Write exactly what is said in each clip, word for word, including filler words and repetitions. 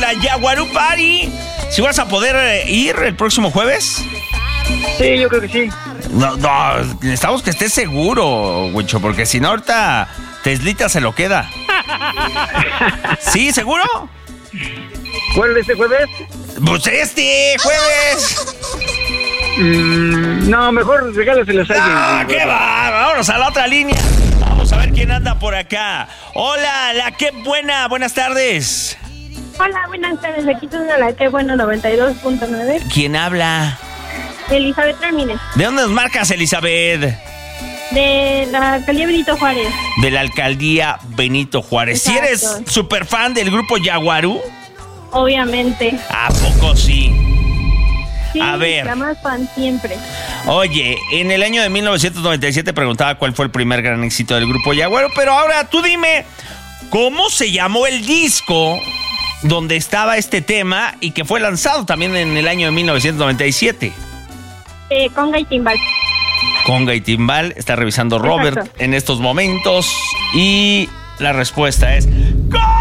la Yaguarú Party. ¿Si vas a poder ir el próximo jueves? Sí, yo creo que sí. No, no, necesitamos que estés seguro, Huicho, porque si no ahorita Teslita se lo queda. ¿Sí, seguro? ¿Cuál es este jueves? Pues este jueves. Mm, no, mejor regálaselos a alguien. Ah, qué va, vámonos a la otra línea. Vamos a ver quién anda por acá. Hola, la qué buena, buenas tardes. Hola, buenas tardes, aquí está la qué bueno noventa y dos punto nueve. ¿Quién habla? Elizabeth Ramírez. ¿De dónde nos marcas, Elizabeth? De la alcaldía Benito Juárez. De la alcaldía Benito Juárez. ¿Si eres súper fan del grupo Yaguarú? Obviamente. ¿A poco sí? Sí, a ver. La más fan siempre. Oye, en el año de mil novecientos noventa y siete preguntaba cuál fue el primer gran éxito del grupo Yaguarú, pero ahora tú dime, ¿cómo se llamó el disco donde estaba este tema y que fue lanzado también en el año de mil novecientos noventa y siete? Eh, Conga y Timbal. Conga y Timbal, está revisando Robert. Exacto. En estos momentos y la respuesta es ¡correcta!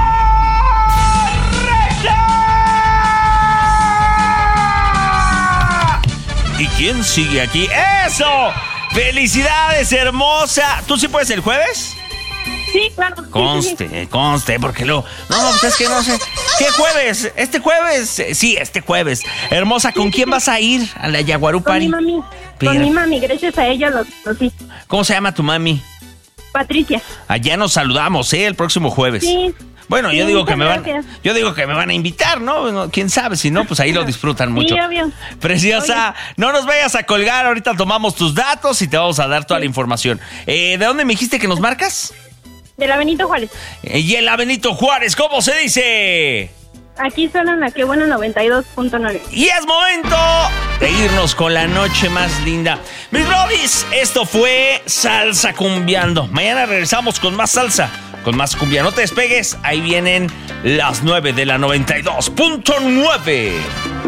¿Y quién sigue aquí? ¡Eso! ¡Felicidades, hermosa! ¿Tú sí puedes el jueves? Sí, claro. Conste, sí, sí. conste, porque luego... No, no, pues es que no sé. ¿Qué jueves? ¿Este jueves? Sí, este jueves. Hermosa, ¿con sí, quién sí. vas a ir a la Yaguarú Party? Con mi mami. Pero... Con mi mami, gracias a ella lo conocí. ¿Cómo se llama tu mami? Patricia. Allá nos saludamos, ¿eh? El próximo jueves. Sí. Bueno, sí, yo digo que me van, gracias. yo digo que me van a invitar, ¿no? Quién sabe, si no, pues ahí lo disfrutan mucho. Sí, obvio. Preciosa, oye, no nos vayas a colgar, ahorita tomamos tus datos y te vamos a dar toda sí. la información. Eh, ¿De dónde me dijiste que nos marcas? De la Benito Juárez. Eh, y en la Benito Juárez, ¿cómo se dice? Aquí suena la que bueno noventa y dos punto nueve. Y es momento de irnos con la noche más linda. Mis brodis, esto fue Salsa Cumbiando. Mañana regresamos con más salsa, con más cumbia. No te despegues, ahí vienen las nueve de la noventa y dos punto nueve.